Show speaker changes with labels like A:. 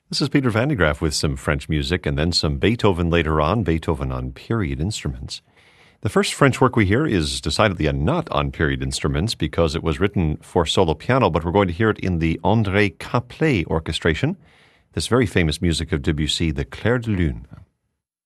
A: This is Peter Van de Graaff with some French music and then some Beethoven later on, Beethoven on period instruments. The first French work we hear is decidedly not on period instruments because it was written for solo piano, but we're going to hear it in the André Caplet orchestration, this very famous music of Debussy, the Clair de Lune.